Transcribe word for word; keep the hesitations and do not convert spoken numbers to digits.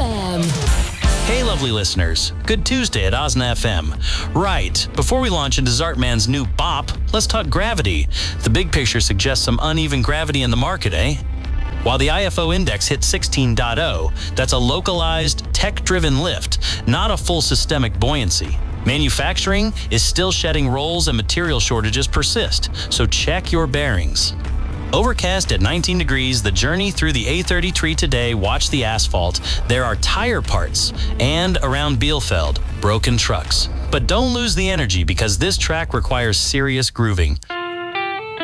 M. Hey, lovely listeners. Good Tuesday at Osna F M. Right, before we launch into Zartman's new bop, let's talk gravity. The big picture suggests some uneven gravity in the market, eh? While the I F O index hit sixteen point oh, that's a localized, tech-driven lift, not a full systemic buoyancy. Manufacturing is still shedding rolls and material shortages persist, so check your bearings. Overcast at nineteen degrees, the journey through the A thirty-three today, watch the asphalt. There are tire parts, and around Bielefeld, broken trucks. But don't lose the energy because this track requires serious grooving.